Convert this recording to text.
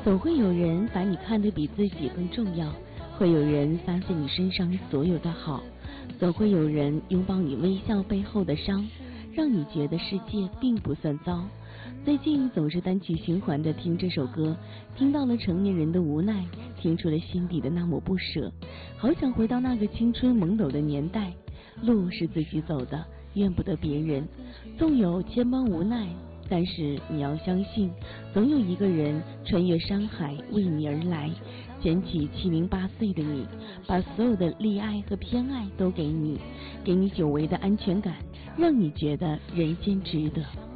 总会有人把你看得比自己更重要，会有人发现你身上所有的好，总会有人拥抱你微笑背后的伤，让你觉得世界并不算糟。最近总是单曲循环的听这首歌，听到了成年人的无奈，听出了心底的那抹不舍，好想回到那个青春懵懂的年代。路是自己走的，怨不得别人，纵有千般无奈，但是你要相信，总有一个人穿越山海为你而来，捡起7、8岁的你，把所有的溺爱和偏爱都给你，给你久违的安全感，让你觉得人间值得。